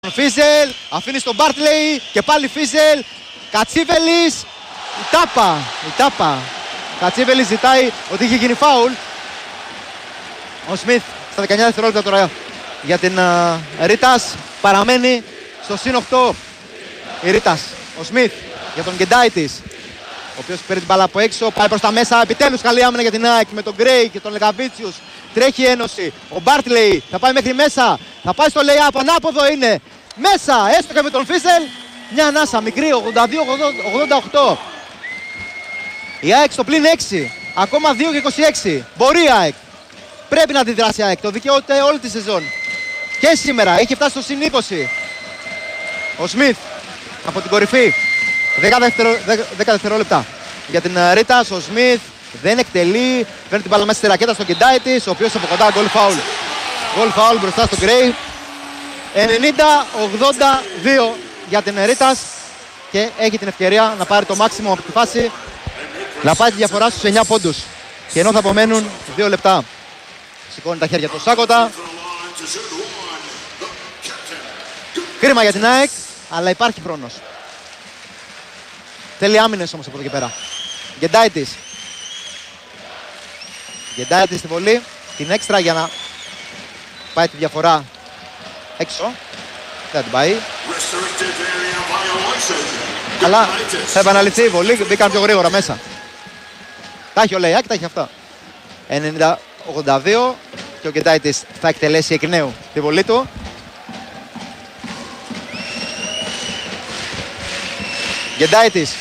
Φίζελ, αφήνει στον Μπάρτλεϊ και πάλι Φίζελ. Κατσίβελης, η τάπα. Κατσίβελης ζητάει ότι είχε γίνει φάουλ. Ο Σμιθ στα 19 δευτερόλεπτα τώρα για την Ρίτας. Παραμένει στο συν 8 η Ρίτας. Ο Σμιθ για τον Γκεντάιτης, ο οποίος παίρνει την μπάλα από έξω, πάει προς τα μέσα. Επιτέλους καλή άμυνα για την ΑΕΚ με τον Γκρέι και τον Λεκαβίτσιους. Τρέχει η ένωση. Ο Μπάρτλεϊ θα πάει μέχρι μέσα. Θα πάει στο lay-up. Ανάποδο είναι. Μέσα. Έστω και με τον Φίζελ. Μια ανάσα μικρή. 82-88. Η ΑΕΚ στο πλήν 6. Ακόμα 2 και 26. Μπορεί η ΑΕΚ. Πρέπει να αντιδράσει η ΑΕΚ. Το δικαιούται όλη τη σεζόν. Και σήμερα έχει φτάσει στο συν 20. Ο Σμιθ από την κορυφή. 10 δευτερόλεπτα για την Ρίτας. Ο Σμιθ δεν εκτελεί. Παίρνει την μπάλα μέσα στη ρακέτα στον Γκεντάιτης, ο οποίος από κοντά γκολ φάουλ. Γκολ φάουλ μπροστά στον Γκρέι. 90-82 για την Ρίτας και έχει την ευκαιρία να πάρει το μάξιμο από τη φάση, να πάει τη διαφορά στους 9 πόντους. Και ενώ θα απομένουν 2 λεπτά. Σηκώνει τα χέρια του Σάκοτα. Κρίμα για την ΑΕΚ, αλλά υπάρχει χρόνος. Θέλει άμυνες όμως από εδώ και πέρα. Γκεντάιτης. Γκεντάιτης στη βολή. Την έξτρα για να πάει τη διαφορά έξω. Δεν την πάει. Αλλά θα επαναληφθεί η βολή και μπήκαν πιο γρήγορα μέσα. Τα έχει ο Λεϊάκ, τα έχει αυτά. 90-82 και ο Γκεντάιτης θα εκτελέσει εκ νέου τη βολή του. Γκεντάιτης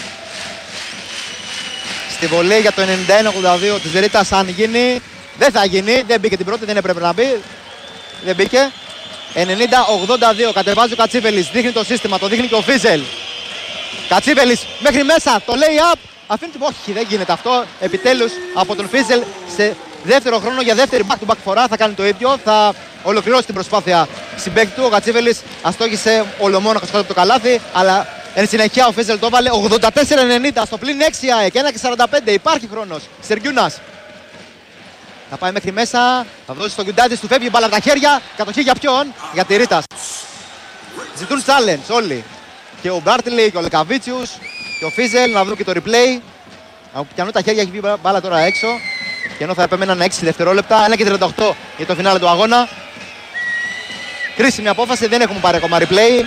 στη βολή για το 91-82 της Ρίτας. Αν γίνει, δεν θα γίνει, δεν μπήκε την πρώτη, δεν έπρεπε να μπει. Δεν μπήκε. 90-82 κατεβάζει ο Κατσίβελης, δείχνει το σύστημα, το δείχνει και ο Φίζελ. Κατσίβελης μέχρι μέσα, το lay-up. Αφήνει την... Όχι, δεν γίνεται αυτό. Επιτέλους από τον Φίζελ σε δεύτερο χρόνο για δεύτερη back-to-back φορά θα κάνει το ίδιο. Θα ολοκληρώσει την προσπάθεια συμπαίκτη του. Ο Κατσίβελης αστόχησε ολομόναχος κάτω από το καλάθι, αλλά εν συνεχεία ο Φίζελ το έβαλε. 84-90 στο πλήν 6 ΑΕΚ, 1-45. Υπάρχει χρόνος. Σεργιούνας θα πάει μέχρι μέσα, θα δώσει στον Γκεντάιτης, του φεύγει μπάλα από τα χέρια. Κατοχή για ποιον? Για τη Ρίτας. Ζητούν challenge όλοι. Και ο Μπάρτλεϊ και ο Λεκαβίτσιους και ο Φίζελ να βρουν και το replay. Από πιανού τα χέρια έχει βγει μπάλα τώρα έξω. Και ενώ θα επέμεναν 6 δευτερόλεπτα, 1-38 για το φινάλε του αγώνα. Κρίσιμη απόφαση, δεν έχουμε πάρει ακόμα replay.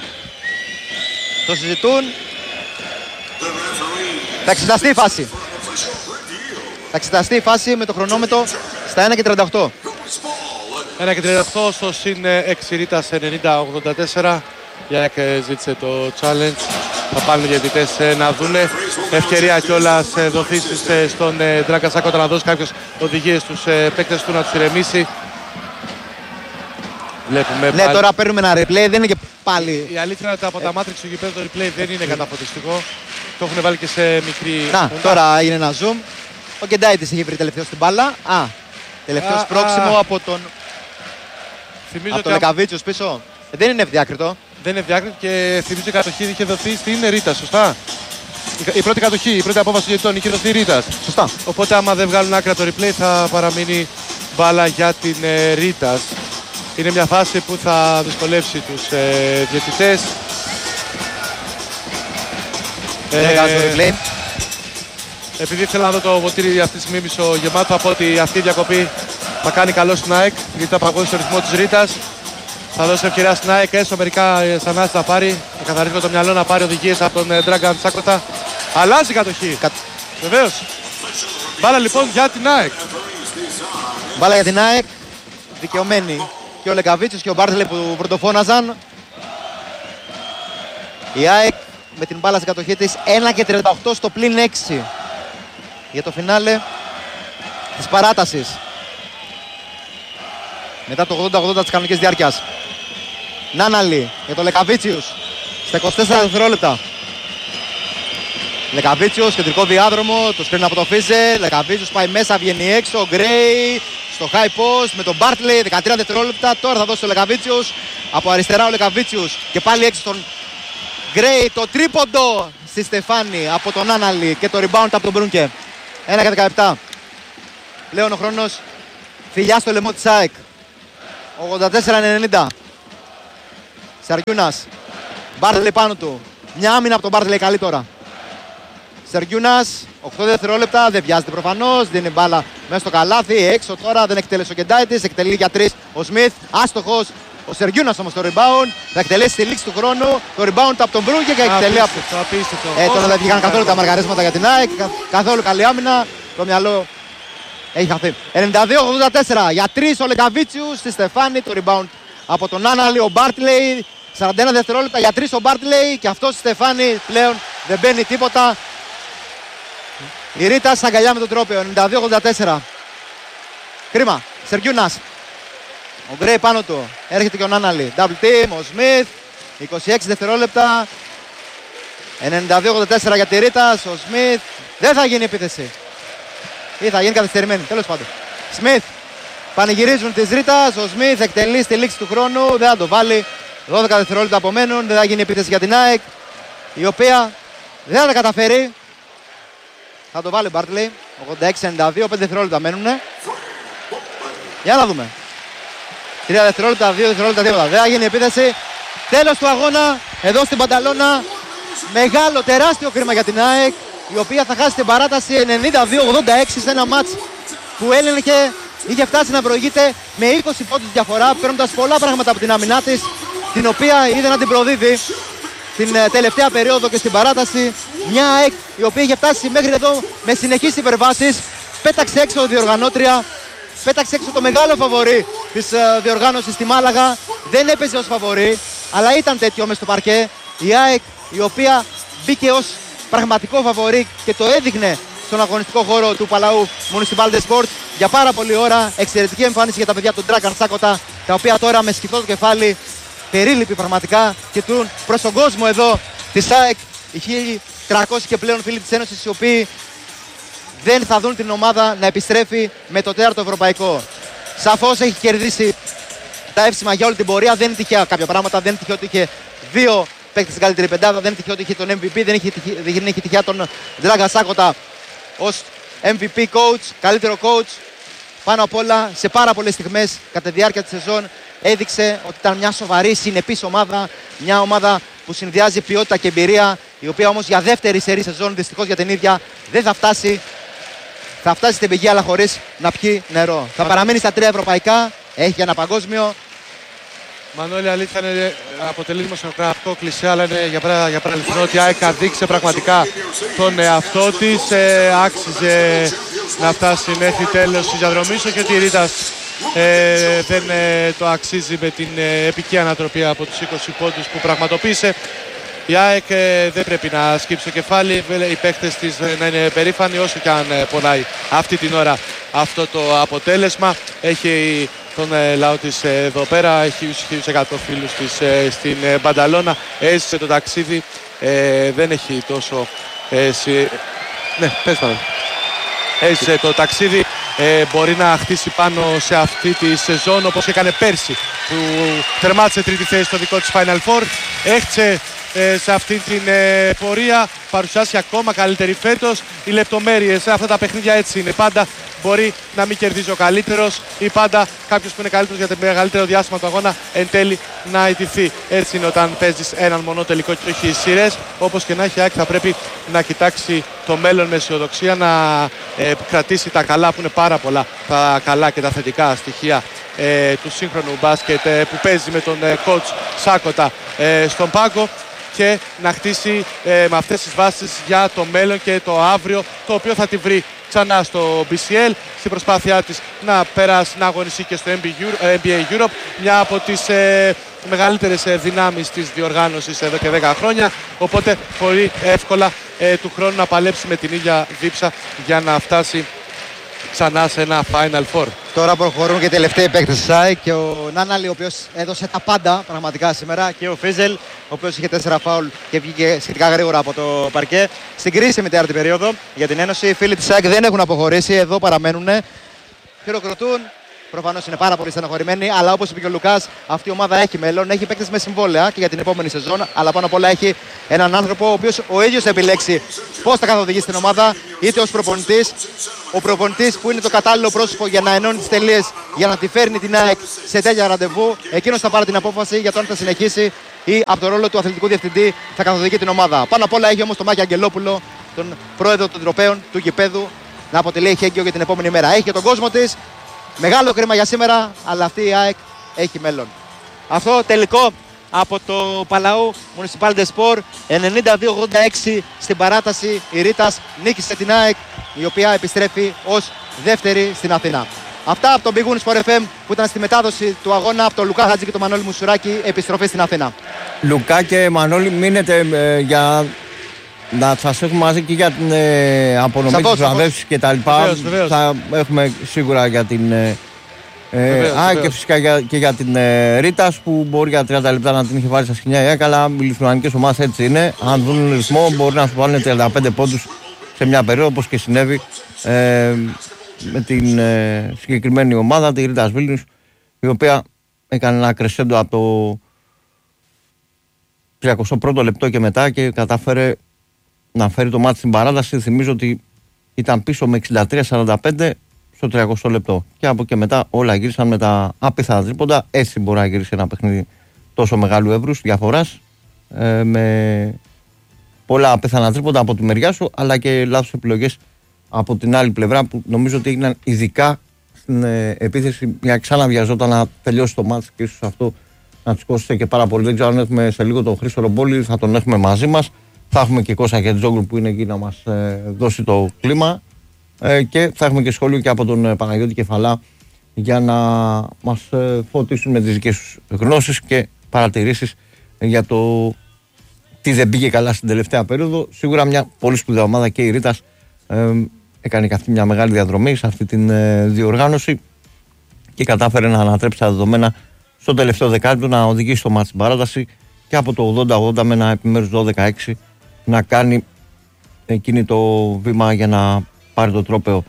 Το συζητούν. Θα εξεταστεί η φάση. Θα εξεταστεί η φάση με το χρονόμετρο στα 1:38. 1:38 στο συν 6 Ρίτας 90-84. Η ΑΕΚ ζήτησε το challenge. Θα πάνε οι διαιτητές να δούνε. Ευκαιρία κιόλας δοθεί στον Ντράγκα Σάκοτα να δώσει κάποιες οδηγίες στους παίκτες του να τους ηρεμήσει. Βλέπουμε ναι, πάλι... τώρα παίρνουμε ένα replay, δεν είναι και πάλι. Η αλήθεια είναι ότι από τα Matrix στο γηπέδο το replay δεν είναι καταφωτιστικό. Το έχουν βάλει και σε μικρή. Να, τώρα είναι ένα zoom. Ο Γκεντάιτης έχει βρει τελευταίο στην μπάλα. Τελευταίο πρόξιμο από τον. Από τον Λεκαβίτσιος πίσω. Δεν είναι ευδιάκριτο. Δεν είναι ευδιάκριτο και θυμίζω η κατοχή είχε δοθεί στην Ρίτα, σωστά. Η πρώτη κατοχή, η πρώτη απόφαση των είχε δοθεί Ρίτας. Σωστά. Οπότε άμα δεν βγάλουν άκρα το replay θα παραμείνει μπάλα για την Ρίτας. Είναι μια φάση που θα δυσκολεύσει τους διαιτητές. Επειδή ήθελα να δω το βοτήρι αυτή τη στιγμή μισογεμάτο, θα πω ότι αυτή η διακοπή θα κάνει καλό στην ΑΕΚ, γιατί θα παγώσει το ρυθμό της Ρίτας. Θα δώσει ευκαιρία στην ΑΕΚ, έστω μερικά σαν να πάρει, να καθαρίσει το μυαλό, να πάρει οδηγίες από τον Ντράγκα Σάκοτα. Αλλάζει η κατοχή. Βεβαίως. Μπάλα λοιπόν για την ΑΕΚ. Μπάλα για την ΑΕΚ. Δικαιωμένοι και ο Λεκαβίτσιος και ο Μπάρτλεϊ που πρωτοφώναζαν. Η ΑΕΚ με την μπάλα στην κατοχή της 1:38 στο πλήν 6 για το φινάλε της παράτασης. Μετά το 80-80 της κανονικής διάρκειας. Νάναλι για το Λεκαβίτσιους στα 24 δευτερόλεπτα. Λεκαβίτσιους, κεντρικό διάδρομο, το σκρίνει από το Φίζελ. Λεκαβίτσιους πάει μέσα, βγαίνει έξω. Γκρέι στο high post με τον Μπάρτλεϊ, 13 δευτερόλεπτα. Τώρα θα δώσει το Λεκαβίτσιους. Από αριστερά ο Λεκαβίτσιους και πάλι έξω στον Γκρέι. Το τρίποντο στη Στεφάνη από τον Νάναλι και το rebound από τον Μπρούνκε. 1:17. Πλέον ο χρόνος φιλιά στο λαιμό της ΑΕΚ. 84-90. Σεργιούνας. Μπάρτλεϊ πάνω του. Μια άμυνα από τον Μπάρτλεϊ καλή τώρα. Σεργιούνας, 8 δευτερόλεπτα, δεν βιάζεται προφανώς. Δίνει μπάλα μέσα στο καλάθι. Έξω τώρα, δεν εκτέλεσε ο Κεντάιτης. Εκτελεί για 3 ο Σμιθ. Άστοχος. Ο Σεργιούνας όμως το rebound. Θα εκτελέσει στη λήξη του χρόνου. Το rebound από τον Μπρούγκε και εκτελεί από. Τώρα δεν βγήκαν καθόλου τα μαργαρίσματα για την ΑΕΚ. Καθόλου καλή άμυνα. Το μυαλό έχει χαθεί. 92-84 για 3 ο Λεκαβίτσιου στη Στεφάνη. Το rebound από τον Άναλη. Ο Μπάρτλεϊ. 41 δευτερόλεπτα για 3 ο Μπάρτλεϊ. Και αυτό στη Στεφάνη πλέον δεν μπαίνει τίποτα. Η Ρίτα αγκαλιά με τον τρόπαιο. 92-84. Κρίμα. Σεργιούνας. Ο Γκρέι πάνω του. Έρχεται και ο Νάναλι. Double team. Ο Σμιθ. 26 δευτερόλεπτα. 92-84 για τη Ρίτα. Ο Σμιθ. Δεν θα γίνει επίθεση. Ή θα γίνει καθυστερημένη. Τέλος πάντων. Σμιθ. Πανηγυρίζουν της Ρίτας. Ο Σμιθ εκτελεί στη λήξη του χρόνου. Δεν θα το βάλει. 12 δευτερόλεπτα απομένουν. Δεν θα γίνει επίθεση για την ΑΕΚ. Η οποία δεν θα τα καταφέρει. Θα το βάλει ο Μπάρτλεϊ. 86-92. 5 δευτερόλεπτα μένουνε. Για να δούμε. 3 δευτερόλεπτα, 2 δευτερόλεπτα, τίποτα. Δεν θα γίνει επίθεση. Τέλος του αγώνα. Εδώ στην Πανταλώνα. Μεγάλο, τεράστιο κρίμα για την ΑΕΚ. Η οποία θα χάσει την παράταση 92-86 σε ένα μάτς που έλεγχε. Είχε φτάσει να προηγείται με 20 πόντους διαφορά. Παίρνοντας πολλά πράγματα από την άμυνά της. Την οποία είδε να την προδίδει την τελευταία περίοδο και στην παράταση. Μια ΑΕΚ η οποία είχε φτάσει μέχρι εδώ με συνεχείς υπερβάσεις. Πέταξε έξω η διοργανώτρια. Πέταξε έξω το μεγάλο φαβορί της διοργάνωσης στη Μάλαγα. Δεν έπαιζε ως φαβορί, αλλά ήταν τέτοιο μες στο παρκέ. Η ΑΕΚ η οποία μπήκε ως πραγματικό φαβορί και το έδειχνε στον αγωνιστικό χώρο του Παλαού Municipal de Sports για πάρα πολλή ώρα. Εξαιρετική εμφάνιση για τα παιδιά του Dragan Σάκοτα, τα οποία τώρα με σκυφτό το κεφάλι, περίληποι πραγματικά, κοιτούν προς τον κόσμο εδώ της ΑΕΚ. Οι 1.300 και πλέον φίλοι της Ένωσης, οι οποίοι δεν θα δουν την ομάδα να επιστρέφει με το 4ο ευρωπαϊκό. Σαφώς έχει κερδίσει τα εύσημα για όλη την πορεία. Δεν είναι τυχαία κάποια πράγματα. Δεν είναι τυχαίο ότι είχε 2 παίκτες στην καλύτερη πεντάδα. Δεν είναι τυχαίο ότι είχε τον MVP. Δεν είχε τυχαία τον Dragan Σάκοτα ως MVP coach, καλύτερο coach. Πάνω απ' όλα, σε πάρα πολλές στιγμές κατά τη διάρκεια της σεζόν έδειξε ότι ήταν μια σοβαρή, συνεπής ομάδα. Μια ομάδα που συνδυάζει ποιότητα και εμπειρία. Η οποία όμως για δεύτερη σερί σεζόν, δυστυχώς για την ίδια, δεν θα φτάσει. Θα φτάσει στην πηγή, αλλά χωρίς να πιει νερό. Θα παραμείνει στα 3 ευρωπαϊκά. Έχει ένα παγκόσμιο. Μανώλη, αλήθεια είναι, αποτελεί δημοσιογραφικό κλισέ, αλλά είναι για παραληθινό ότι η ΑΕΚ δείξε πραγματικά τον εαυτό της. Άξιζε να φτάσει μέχρι τέλος της διαδρομής, και ότι η Ρίτας δεν το αξίζει με την επική ανατροπή από τους 20 πόντους που πραγματοποίησε. Η ΑΕΚ δεν πρέπει να σκύψει το κεφάλι, οι παίκτες της να είναι περήφανοι, όσο και αν πονάει αυτή την ώρα αυτό το αποτέλεσμα. Έχει τον λαό της εδώ πέρα, έχει 1.100 φίλους της στην Μπανταλώνα. Έζησε το ταξίδι, δεν έχει τόσο... Ναι, πες πάνω. Έζησε το ταξίδι, μπορεί να χτίσει πάνω σε αυτή τη σεζόν όπως έκανε πέρσι, που τερμάτισε τρίτη θέση στο δικό της Final Four. Έχτισε σε αυτή την πορεία, παρουσιάσει ακόμα καλύτερη φέτος. Οι λεπτομέρειες σε αυτά τα παιχνίδια έτσι είναι. Πάντα μπορεί να μην κερδίζει ο καλύτερος, ή πάντα κάποιος που είναι καλύτερος για το μεγαλύτερο διάστημα του αγώνα εν τέλει να ιτηθεί. Έτσι είναι όταν παίζεις έναν μονό τελικό και όχι σειρές. Όπως και να έχει, θα πρέπει να κοιτάξει το μέλλον με αισιοδοξία, να κρατήσει τα καλά, που είναι πάρα πολλά τα καλά και τα θετικά στοιχεία του σύγχρονου μπάσκετ που παίζει με τον coach Σάκοτα στον πάγκο, και να χτίσει με αυτές τις βάσεις για το μέλλον και το αύριο, το οποίο θα τη βρει ξανά στο BCL στην προσπάθειά της να περάσει, να αγωνιστεί και στο NBA Europe, μια από τις μεγαλύτερες δυνάμεις της διοργάνωσης εδώ και 10 χρόνια, οπότε πολύ εύκολα του χρόνου να παλέψει με την ίδια δίψα για να φτάσει ξανά σε ένα Final Four. Τώρα προχωρούν και οι τελευταίοι παίκτες της ΑΕΚ, και ο Νάναλι, ο οποίος έδωσε τα πάντα πραγματικά σήμερα, και ο Φίζελ, ο οποίος είχε 4 φάουλ και βγήκε σχετικά γρήγορα από το παρκέ. Στην κρίσιμη τέταρτη περίοδο για την Ένωση, οι φίλοι της ΑΕΚ δεν έχουν αποχωρήσει, εδώ παραμένουν, χειροκροτούν. Προφανώς είναι πάρα πολύ στενοχωρημένοι, αλλά όπως είπε και ο Λουκάς, αυτή η ομάδα έχει μέλλον, έχει παίκτες με συμβόλαια και για την επόμενη σεζόν. Αλλά πάνω απ' όλα έχει έναν άνθρωπο ο οποίος ο ίδιος θα επιλέξει πώς θα καθοδηγήσει την ομάδα, είτε ως προπονητής. Ο προπονητής που είναι το κατάλληλο πρόσωπο για να ενώνει τις τελείες, για να τη φέρνει την ΑΕΚ σε τέτοια ραντεβού. Εκείνος θα πάρει την απόφαση για το αν θα συνεχίσει ή από το ρόλο του αθλητικού διευθυντή θα καθοδηγεί την ομάδα. Πάνω απ' όλα έχει όμως τον Μάκη Αγγελόπουλο, τον πρόεδρο των τροπέων του γηπέδου, να αποτελεί εχέγγυο για την επόμενη μέρα. Έχει και τον κόσμο της. Μεγάλο κρίμα για σήμερα, αλλά αυτή η ΑΕΚ έχει μέλλον. Αυτό τελικό από το Παλαού Municipal de Sport. 92-86 στην παράταση. Η Ρήτας νίκησε την ΑΕΚ, η οποία επιστρέφει ως δεύτερη στην Αθήνα. Αυτά από τον Big Win Sport FM που ήταν στη μετάδοση του αγώνα από τον Λουκά Χατζή και τον Μανώλη Μουσουράκη. Επιστροφή στην Αθήνα. Λουκά και Μανώλη, μείνετε για να σας έχουμε μαζί και για την απονομή της βραβεύσης και τα λοιπά. Θα έχουμε σίγουρα για την και φυσικά και για την Ρήτας που μπορεί για 30 λεπτά να την είχε βάλει στα σκηνιά. Αλλά οι λιθουανικές ομάδες έτσι είναι. Αν δουν ρυθμό μπορεί να σου βάλουν 35 πόντους σε μια περίοδο, όπως και συνέβη με την συγκεκριμένη ομάδα, τη Ρήτας Βίλνιους, η οποία έκανε ένα κρεσέντο από το 31ο λεπτό και μετά και κατάφερε να φέρει το μάτι στην παράταση. Θυμίζω ότι ήταν πίσω με 63-45 στο 30ο λεπτό. Και από και μετά όλα γύρισαν με τα άπειθα τρίποντα. Έτσι μπορεί να γυρίσει ένα παιχνίδι τόσο μεγάλου εύρους διαφοράς, με πολλά απίθανα τρίποντα από τη μεριά σου, αλλά και λάθος επιλογές από την άλλη πλευρά που νομίζω ότι έγιναν ειδικά στην επίθεση. Μια ξαναβιαζόταν να τελειώσει το μάτι και ίσως αυτό να τους κόστησε και πάρα πολύ. Δεν ξέρω αν έχουμε σε λίγο τον Χρήστο Ρομπόλη, θα τον έχουμε μαζί μας. Θα έχουμε και Κώστα Χετζόγλου που είναι εκεί να μας δώσει το κλίμα. Και θα έχουμε και σχόλιο και από τον Παναγιώτη Κεφαλά για να μας φωτίσουν με τις δικές τους γνώσεις και παρατηρήσεις για το τι δεν πήγε καλά στην τελευταία περίοδο. Σίγουρα μια πολύ σπουδαία ομάδα και η Ρήτας έκανε και αυτή μια μεγάλη διαδρομή σε αυτή την διοργάνωση και κατάφερε να ανατρέψει τα δεδομένα στο τελευταίο δεκάλεπτο, να οδηγήσει το μάτς στην παράταση και από το 80-80 με ένα επιμέρους 12-6 να κάνει εκείνη το βήμα για να πάρει το τρόπαιο.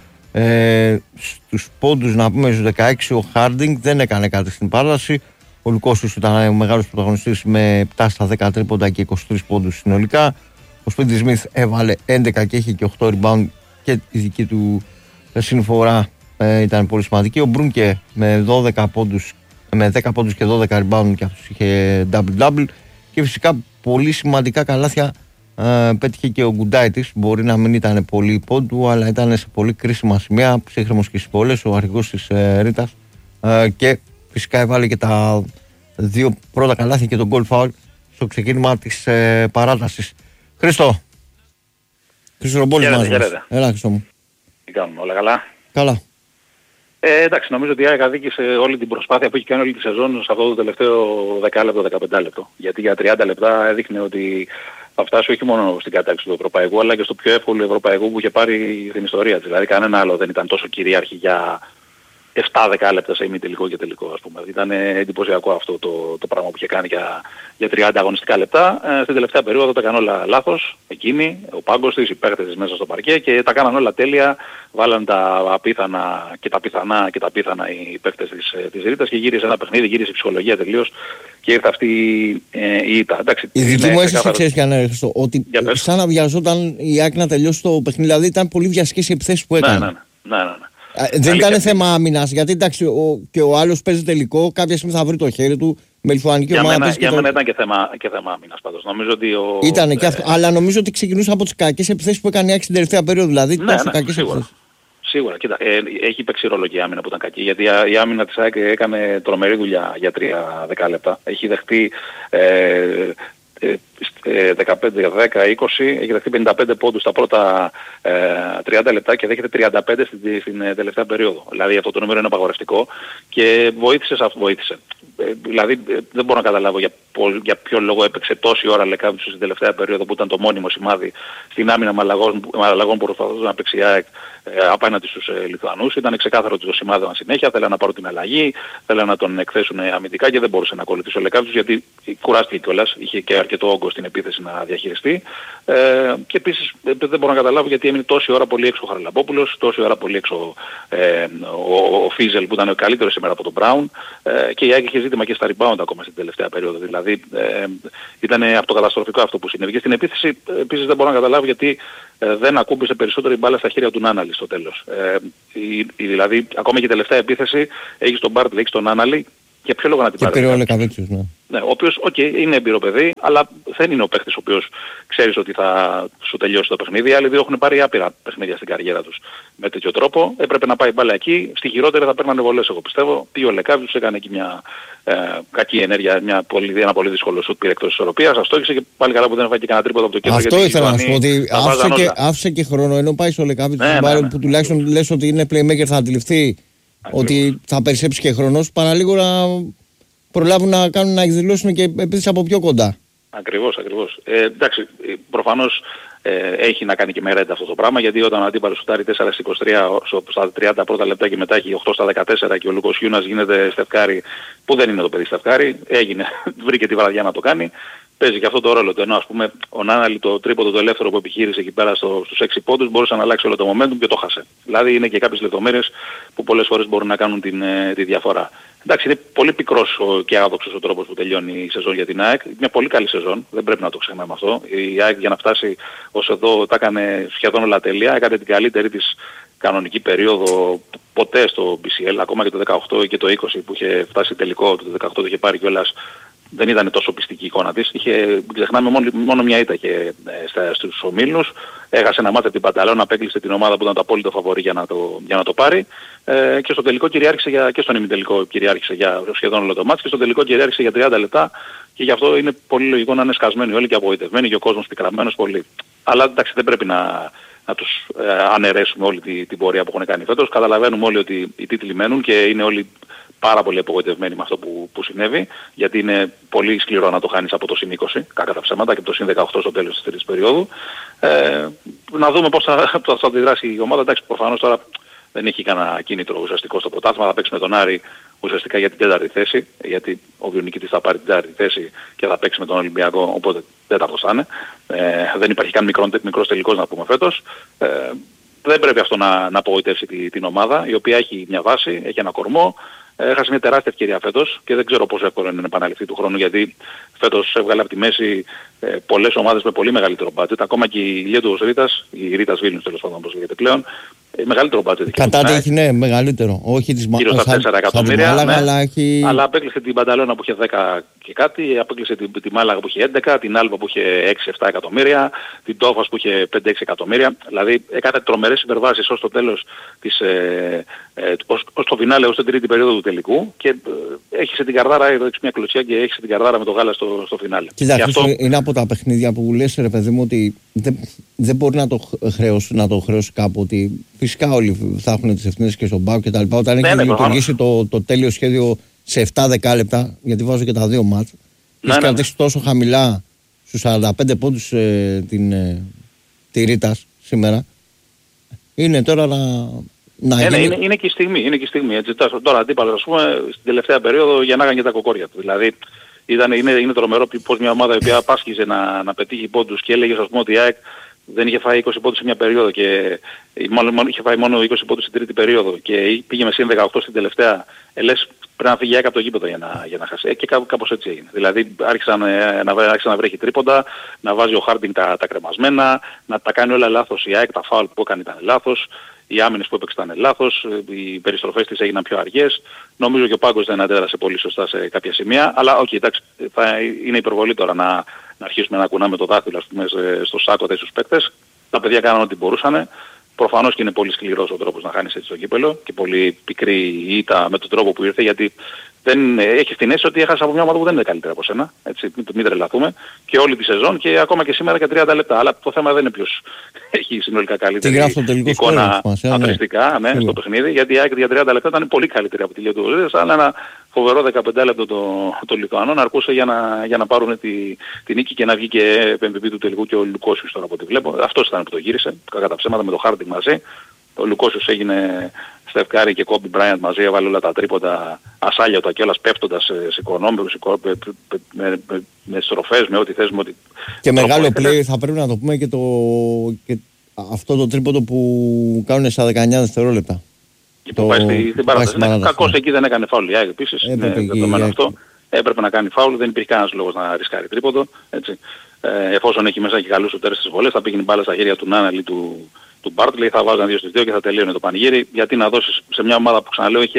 Στους πόντους, να πούμε, στους 16 ο Χάρντινγκ δεν έκανε κάτι στην παράταση. Ο Λουκόσης ήταν ο μεγάλος πρωταγωνιστής με 7 στα 10 τρίποντα και 23 πόντους συνολικά. Ο Σπίντι Σμιθ έβαλε 11 και είχε και 8 rebound και η δική του συνφορά ήταν πολύ σημαντική. Ο Μπρούνκε με 12 πόντους, με 10 πόντους και 12 rebound και αυτός είχε double-double. Και φυσικά πολύ σημαντικά καλάθια πέτυχε και ο Γκουντάιτης. Μπορεί να μην ήταν πολύ πόντου, αλλά ήταν σε πολύ κρίσιμα σημεία, ψύχρεμος και στις πόλες, ο αρχηγός της Ρήτας. Και φυσικά έβαλε και τα δύο πρώτα καλάθια και τον goal foul στο ξεκίνημα της παράτασης. Χρήστο Ρομπόλης μας. Έλα Χρήστο μου. Τι κάνουμε, όλα καλά? Καλά. Εντάξει, νομίζω ότι η ΑΕΚ αδίκησε όλη την προσπάθεια που έχει κάνει όλη τη σεζόν σε αυτό το τελευταίο 10 λεπτό, 15 λεπτό. Γιατί για 30 λεπτά έδειχνε ότι θα φτάσει όχι μόνο στην κατάξυση του Ευρωπαϊκού, αλλά και στο πιο εύκολο Ευρωπαϊκό που είχε πάρει στην ιστορία της. Δηλαδή κανένα άλλο δεν ήταν τόσο κυρίαρχη για 7-10 λεπτά σε ημιτελικό και τελικό, ας πούμε. Ήταν εντυπωσιακό αυτό το πράγμα που είχε κάνει για 30 αγωνιστικά λεπτά. Στην τελευταία περίοδο τα έκανε όλα λάθος. Εκείνη, ο πάγκος της, οι παίκτες της μέσα στο παρκέ και τα κάναν όλα τέλεια. Βάλαν τα απίθανα και τα πιθανά και τα πιθανά οι παίκτες της Ρήτας και γύρισε ένα παιχνίδι, γύρισε η ψυχολογία τελείως και ήρθε αυτή η ήττα. Η δική μου αίσθηση, ξέρεις και ανέρχεστο, ότι σαν να βιαζόταν η ΑΕΚ να τελειώσει το παιχνίδι. Δηλαδή ήταν πολύ βιαστικές οι επιθέσεις που έκανε. Ναι. Δεν ήταν θέμα άμυνας, γιατί εντάξει και ο άλλος παίζει τελικό, κάποια στιγμή θα βρει το χέρι του με λιθουανική ομάδα. Για μένα ήταν και θέμα άμυνας πάντως. Νομίζω ότι Ήτανε και αυτό, αλλά νομίζω ότι ξεκινούσε από τις κακές επιθέσεις που έκανε η ΑΕΚ στην τελευταία περίοδο, δηλαδή τόσο κακές επιθέσεις. Σίγουρα, κοίτα, έχει παίξει ρόλο και η άμυνα που ήταν κακή, γιατί η άμυνα της ΑΕΚ έκανε τρομερή δουλειά για 3-10 λεπτά. Έχει δεχτεί 15, 10, 20, έχει δεχτεί 55 πόντους στα πρώτα 30 λεπτά και δέχεται 35 στην τελευταία περίοδο. Δηλαδή αυτό το νούμερο είναι απαγορευτικό και βοήθησε. Δηλαδή δεν μπορώ να καταλάβω για ποιο λόγο έπαιξε τόση ώρα Λεκάβιτσος στην τελευταία περίοδο που ήταν το μόνιμο σημάδι στην άμυνα με αλλαγών που προσπαθούσε να παίξει η ΑΕΚ απέναντι στους Λιθουανούς. Ήταν ξεκάθαρο ότι το σημάδευαν συνέχεια, θέλανε να πάρουν την αλλαγή, θέλανε να τον εκθέσουν αμυντικά και δεν μπορούσε να ακολουθήσει ο Λεκάβιτσος γιατί κουράστηκε κιόλας, είχε και αρκετό όγκο στην επίθεση να διαχειριστεί. Και επίσης δεν μπορώ να καταλάβω γιατί έμεινε τόση ώρα πολύ έξω ο Χαραλαμπόπουλος, τόση ώρα πολύ έξω ο Φίζελ που ήταν ο καλύτερος σήμερα από τον Μπράουν και η ΑΕΚ είχε ζήτημα και στα rebound ακόμα στην τελευταία περίοδο. Δηλαδή ήταν αυτοκαταστροφικό αυτό που συνέβη. Και στην επίθεση επίσης δεν μπορώ να καταλάβω γιατί δεν ακούμπησε περισσότερο η μπάλα στα χέρια του Νάναλη στο τέλος. Δηλαδή ακόμα και η τελευταία επίθεση έχει τον Μπάρτλ, έχει τον Νάναλη Για ποιο λόγο να την πάρει. Και πήρε ο Λεκαβίτσιος, ναι. Ναι, ο οποίος, είναι έμπειρο παιδί, αλλά δεν είναι ο παίχτης ο οποίος ξέρεις ότι θα σου τελειώσει το παιχνίδι. Οι άλλοι δύο έχουν πάρει άπειρα παιχνίδια στην καριέρα τους. Με τέτοιο τρόπο έπρεπε να πάει μπάλα εκεί. Στη χειρότερη θα παίρνανε βολές, εγώ πιστεύω. Πήγε ο Λεκάβιτσιος, έκανε εκεί μια κακή ενέργεια, ένα πολύ δύσκολο σουτ, πήρε εκτός της ισορροπίας. Αυτό είχε και πάλι καλά που δεν έφαγε κανένα τρίποδο από το κέντρο. Αυτό ήθελα να σου πω, ότι άφησε και χρόνο, ενώ πάει στο Λεκάβιτσιος που τουλάχιστον λες ότι είναι playmaker, θα αντιληφθεί ότι θα περισσέψει και χρόνος, παρά λίγο να προλάβουν να εκδηλώσουν και επίσης από πιο κοντά. Ακριβώς. Εντάξει, προφανώς έχει να κάνει και με ρέντα αυτό το πράγμα, γιατί όταν ο αντίπαλος σουτάρει 4-23 στα 30 πρώτα λεπτά και μετά έχει 8 στα 14 και ο Λούκος Χιούνας γίνεται Στεφκάρη, που δεν είναι το παιδί Στεφκάρη, βρήκε τη βραδιά να το κάνει. Παίζει και αυτό το ρόλο του, ενώ ας πούμε ο Νάναλι το τρίποντο το ελεύθερο που επιχείρησε εκεί πέρα στους 6 πόντους μπορούσε να αλλάξει όλο το momentum και το χάσε. Δηλαδή είναι και κάποιες λεπτομέρειες που πολλές φορές μπορούν να κάνουν τη διαφορά. Εντάξει, είναι πολύ πικρός και άδοξος ο τρόπος που τελειώνει η σεζόν για την ΑΕΚ. Μια πολύ καλή σεζόν, δεν πρέπει να το ξεχνάμε αυτό. Η ΑΕΚ για να φτάσει ως εδώ τα έκανε σχεδόν όλα τέλεια, έκανε την καλύτερη της κανονική περίοδο ποτέ στο BCL, ακόμα και το 18 και το 20 που είχε φτάσει τελικό, το 18 το είχε πάρει κιόλας. Δεν ήταν τόσο πιστική η εικόνα της. Ξεχνάμε μόνο μια ήττα και στους ομίλους. Έχασε ένα μάτι από την Πανταλώνα, απέκλεισε την ομάδα που ήταν το απόλυτο φαβορί για να το πάρει. Και στο τελικό κυριάρχησε και στον ημιτελικό κυριάρχησε για σχεδόν όλο το μάτς και στο τελικό κυριάρχησε για 30 λεπτά. Και γι' αυτό είναι πολύ λογικό να είναι σκασμένοι όλοι και απογοητευμένοι και ο κόσμος πικραμένος πολύ. Αλλά εντάξει, δεν πρέπει να τους αναιρέσουμε όλη την πορεία που έχουν κάνει φέτος. Καταλαβαίνουμε όλοι ότι οι τίτλοι μένουν και είναι όλοι πάρα πολύ απογοητευμένοι με αυτό που συνέβη, γιατί είναι πολύ σκληρό να το χάνεις από το συν 20, κακά τα ψέματα, και από το συν 18 στο τέλος της τρίτης περίοδου. Να δούμε πώς θα αντιδράσει η ομάδα. Εντάξει, προφανώς τώρα δεν έχει κανένα κίνητρο ουσιαστικό στο πρωτάθλημα, θα παίξει με τον Άρη ουσιαστικά για την τέταρτη θέση, γιατί ο βιονικητής θα πάρει την τέταρτη θέση και θα παίξει με τον Ολυμπιακό, οπότε δεν τα χρωστάνε. Δεν υπάρχει καν μικρός τελικός να πούμε φέτος. Δεν πρέπει αυτό να απογοητεύσει την ομάδα, η οποία έχει μια βάση, έχει ένα κορμό. Έχασε μια τεράστια ευκαιρία φέτος και δεν ξέρω πόσο εύκολο είναι να επαναληφθεί του χρόνου, γιατί φέτος έβγαλε από τη μέση πολλές ομάδες με πολύ μεγαλύτερο budget. Ακόμα και η Λιέντος Ρήτας, η Ρήτας Βίλνιους τέλος πάντων όπως λέγεται πλέον, μεγαλύτερο budget. Κατά τη έχει, ναι, μεγαλύτερο. Όχι της γύρω στα 4 εκατομμύρια, ναι, αλλά απέκλεισε την Πανταλώνα που είχε 10 και κάτι, απέκλεισε τη Μάλαγα που είχε 11, την Άλβα που είχε 6-7 εκατομμύρια, την Τόφας που είχε 5-6 εκατομμύρια. Δηλαδή έκανε τρομερές υπερβάσεις ως το τέλος ως το φινάλε, ως την τρίτη περίοδο του τελικού και έχισε την καρδάρα, έδειξε μια κλωτσιά και έχισε την καρδάρα με το γάλα στο φινάλε. Κοίτα, αυτό είναι από τα παιχνίδια που λες, ρε παιδί μου, ότι δεν μπορεί να το χρεώσει κάπου, ότι φυσικά όλοι θα έχουν τις ευθύνες και στον ΠΑΟΚ και τα λοιπά. Όταν έχει λειτουργήσει το τέλειο σχέδιο σε 7-10 λεπτά, γιατί βάζω και τα δύο μάτς, έχει κρατήσει τόσο χαμηλά στους 45 πόντους τη Ρήτας σήμερα, είναι τώρα είναι και η στιγμή. Έτσι. Τώρα αντίπαλος, ας πούμε, στην τελευταία περίοδο γεννάγαν και τα κοκόρια του. Δηλαδή είναι τρομερό πως μια ομάδα η οποία πάσχιζε να πετύχει πόντους και έλεγε, ας πούμε, ότι η ΑΕΚ δεν είχε φάει 20 πόντους σε μια περίοδο και είχε φάει μόνο 20 πόντους στην τρίτη περίοδο και πήγε με συν 18 στην τελευταία. Λες, πρέπει να φύγει από το γήπεδο για να χάσει. Και κάπως έτσι έγινε. Δηλαδή άρχισε να βρέχει τρίποντα, να βάζει ο Χάρντινγκ τα κρεμασμένα, να τα κάνει όλα λάθος. Η ΑΕΚ τα φάουλ που έκανε ήταν λάθος, οι άμυνες που έπαιξε ήταν λάθος, οι περιστροφές της έγιναν πιο αργές. Νομίζω και ο Πάγκος δεν αντέδρασε πολύ σωστά σε κάποια σημεία. Αλλά εντάξει, είναι υπερβολή τώρα να αρχίσουμε να κουνάμε το δάχτυλο, ας πούμε, στο σάκο στους παίκτες. Τα παιδιά κάναν ό,τι μπορούσαν. Προφανώς και είναι πολύ σκληρός ο τρόπος να χάνεις έτσι το κύπελο και πολύ πικρή η ήττα με τον τρόπο που ήρθε, γιατί έχει την αίσθηση ότι έχασε από μια ομάδα που δεν είναι καλύτερα από σένα. Έτσι, μην τρελαθούμε. Και όλη τη σεζόν και ακόμα και σήμερα για 30 λεπτά. Αλλά το θέμα δεν είναι ποιος έχει συνολικά καλύτερη εικόνα αθροιστικά στο παιχνίδι. Γιατί η ΑΕΚ για 30 λεπτά ήταν πολύ καλύτερη από τη Λιέντος, αλλά ένα φοβερό 15 λεπτό το Λιθουανών αρκούσε για να πάρουν τη νίκη και να βγει και MVP του τελικού και ο Λουκόσιος τώρα από ό,τι βλέπω. Αυτός ήταν που το γύρισε, κατά τα ψέματα, με το Χάρντινγκ μαζί. Ο Λουκόσιος έγινε Στεφκάρη και Κόμπι Μπράιαντ μαζί, έβαλε όλα τα τρίποντα ασάλιωτα κιόλας, πέφτοντας σε οικονόμικους, με στροφές, με ό,τι θες. Και μεγάλο play θα πρέπει να το πούμε και αυτό το τρίποντο που κάνουν στα 19 δευτερόλεπτα. Που πάει στην παράταση. Κακώς εκεί δεν έκανε φάουλ η ΑΕΚ επίσης. Έπρεπε να κάνει φάουλ, δεν υπήρχε κανένας λόγος να ρισκάρει τρίποντο. Έτσι. Εφόσον έχει μέσα και καλούς σουτέρες στις βολές, θα πήγαινε μπάλα στα χέρια του Νάναλι του Μπάρτλεϊ, θα βάζαν 2-2 και θα τελείωνε το πανηγύρι. Γιατί να δώσεις σε μια ομάδα που, ξαναλέω, είχε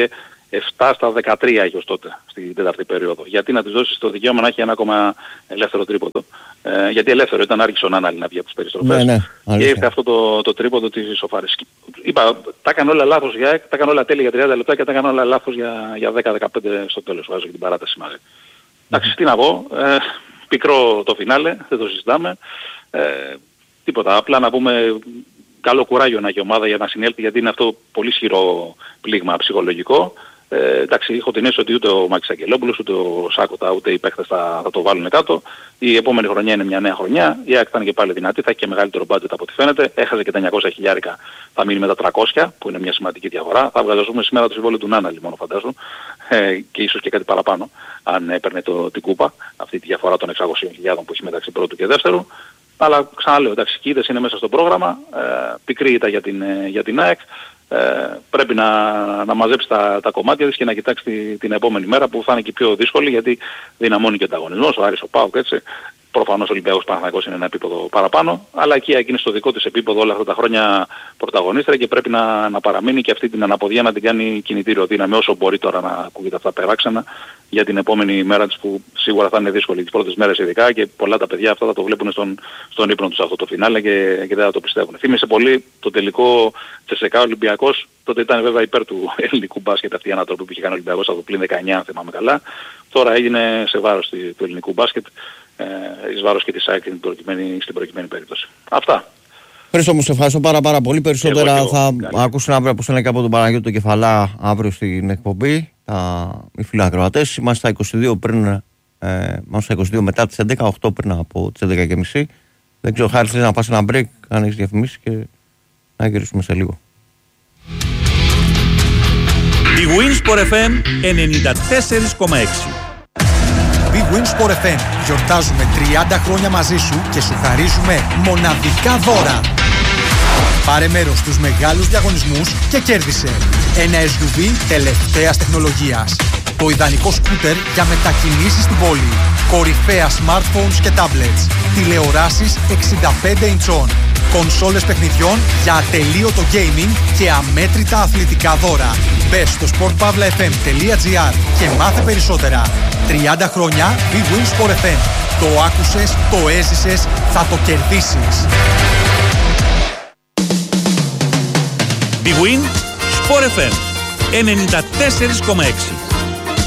7 στα 13 έχει ως τότε στην τέταρτη περίοδο. Γιατί να της δώσεις το δικαίωμα να έχει ένα ακόμα ελεύθερο τρίποντο. Γιατί ελεύθερο ήταν, άρχισε ο Νάναλη να βγει από τις περιστροφές. Και ήρθε αυτό το τρίποντο της ισοφάρης. Είπα, τα έκανε όλα λάθος για ΑΕΚ, τα έκανε όλα τέλεια για 30 λεπτά και τα έκανε όλα λάθος για 10-15 στο τέλος. Βάζω και την παράταση μαζί. Εντάξει, τι να πω, πικρό το φινάλε, δεν το συζητάμε. Τίποτα, απλά να πούμε καλό κουράγιο να έχει ομάδα για να συνέλθει, γιατί είναι αυτό πολύ ισχυρό πλήγμα ψυχολογικό. Εντάξει, έχω την αίσθηση ότι ούτε ο Μάκης Αγγελόπουλος, ούτε ο Σάκοτα, ούτε οι παίχτες θα το βάλουν κάτω. Η επόμενη χρονιά είναι μια νέα χρονιά. Η ΑΕΚ θα είναι και πάλι δυνατή, θα έχει και μεγαλύτερο budget από ό,τι φαίνεται. Έχασε και τα 900 χιλιάρικα, θα μείνει με τα 300, που είναι μια σημαντική διαφορά. Θα βγαζούμε σήμερα το συμβόλαιο του Νάναλη μόνο φαντάζομαι, και ίσως και κάτι παραπάνω, αν έπαιρνε την κούπα, αυτή τη διαφορά των 600.000 που έχει μεταξύ πρώτου και δεύτερου. Αλλά ξαναλέω, εντάξει, οι είναι μέσα στο πρόγραμμα, πικρή ήταν για την ΑΕΚ. Πρέπει να μαζέψει τα κομμάτια της και να κοιτάξει την επόμενη μέρα που θα είναι και πιο δύσκολη, γιατί δυναμώνει και ο ανταγωνισμός, ο Άρης, ο ΠΑΟΚ, έτσι. Προφανώς ο Ολυμπιακός Παναθηναϊκός είναι ένα επίπεδο παραπάνω, αλλά εκεί είναι στο δικό της επίπεδο όλα αυτά τα χρόνια πρωταγωνίστρια και πρέπει να παραμείνει και αυτή την αναποδιά να την κάνει κινητήριο δύναμη όσο μπορεί τώρα να ακούγεται αυτά περάξανα για την επόμενη μέρα της που σίγουρα θα είναι δύσκολη, τις πρώτες μέρες ειδικά, και πολλά τα παιδιά αυτά θα το βλέπουν στον ύπνο τους αυτό το φινάλε και δεν θα το πιστεύουν. Θύμισε πολύ το τελικό Τσεσεκά Ολυμπιακός, τότε ήταν βέβαια υπέρ του ελληνικού μπάσκετ αυτή η ανατροπή που είχε κάνει ο Ολυμπιακός από το πλήν 19 αν θυμάμαι καλά. Τώρα έγινε σε βάρος του ελληνικού μπάσκετ, εις βάρος και της ΑΕΚ στην προκειμένη περίπτωση. Αυτά. Χρήστο, μου σε ευχαριστώ πάρα πολύ. Περισσότερα θα ακούσουν αύριο από σένα και από τον Παναγιώτη τον Κεφαλά αύριο στην εκπομπή. Οι φίλοι ακροατές. Είμαστε στα 22 μετά τις 11, 8 πριν από τις 11.30. Δεν ξέρω, Χάρη, θες να πας ένα break, αν έχεις διαφημίσεις, και να γυρίσουμε σε λίγο. Η Winsport FM 94,6. Big Win Sport FM. Γιορτάζουμε 30 χρόνια μαζί σου και σου χαρίζουμε μοναδικά δώρα. Πάρε μέρος στους μεγάλους διαγωνισμούς και κέρδισε ένα SUV τελευταίας τεχνολογίας. Το ιδανικό σκούτερ για μετακινήσεις στην πόλη. Κορυφαία smartphones και tablets. Τηλεοράσεις 65 ιντσών. Κονσόλες παιχνιδιών για ατελείωτο gaming και αμέτρητα αθλητικά δώρα. Μπες στο sportpavlafm.gr και μάθε περισσότερα. 30 χρόνια Big Win Sport FM. Το άκουσες, το έζησες, θα το κερδίσεις. Big Win Sport FM 94,6.